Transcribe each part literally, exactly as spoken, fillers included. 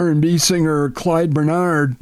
R and B singer Clyde Bernard,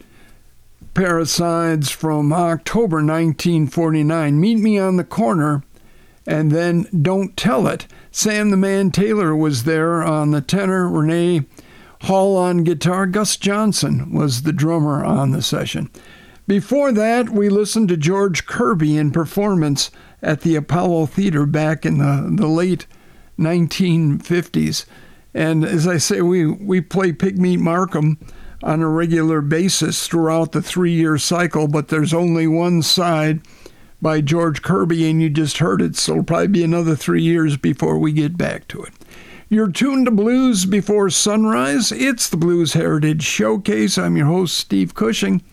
pair of sides from October nineteen forty-nine, Meet Me on the Corner, and then Don't Tell It. Sam the Man Taylor was there on the tenor, Renee Hall on guitar, Gus Johnson was the drummer on the session. Before that, we listened to George Kirby in performance at the Apollo Theater back in the, the late nineteen fifties. And as I say, we, we play Pigmeat Markham on a regular basis throughout the three-year cycle, but there's only one side by George Kirby, and you just heard it, so it'll probably be another three years before we get back to it. You're tuned to Blues Before Sunrise. It's the Blues Heritage Showcase. I'm your host, Steve Cushing.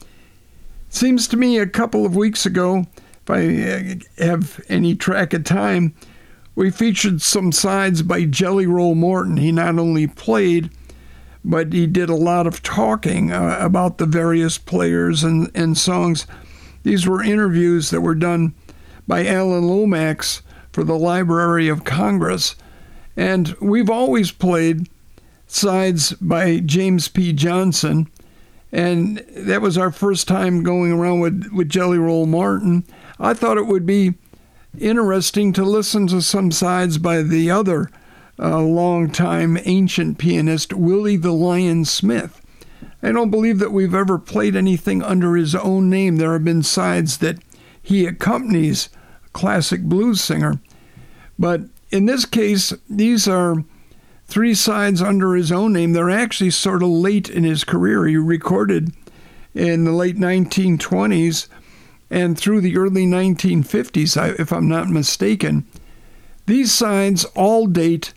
Seems to me a couple of weeks ago, if I have any track of time, we featured some sides by Jelly Roll Morton. He not only played, but he did a lot of talking uh, about the various players and, and songs. These were interviews that were done by Alan Lomax for the Library of Congress. And we've always played sides by James P. Johnson, and that was our first time going around with, with Jelly Roll Morton. I thought it would be interesting to listen to some sides by the other uh, long-time ancient pianist, Willie the Lion Smith. I don't believe that we've ever played anything under his own name. There have been sides that he accompanies, a classic blues singer. But in this case, these are three sides under his own name. They're actually sort of late in his career. He recorded in the late nineteen twenties and through the early nineteen fifties, if I'm not mistaken. These sides all date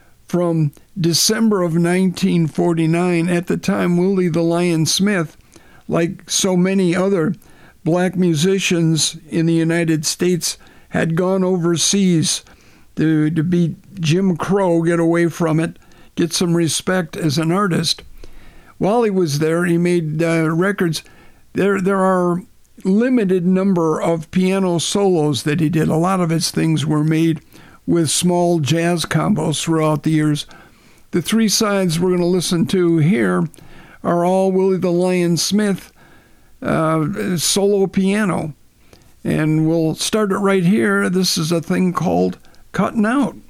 from December of nineteen forty-nine. At the time, Willie the Lion Smith, like so many other black musicians in the United States, had gone overseas to, to beat Jim Crow, get away from it, get some respect as an artist. While he was there, he made uh, records. There, there are limited number of piano solos that he did. A lot of his things were made with small jazz combos throughout the years. The three sides we're going to listen to here are all Willie the Lion Smith uh, solo piano. And we'll start it right here. This is a thing called Cutting Out.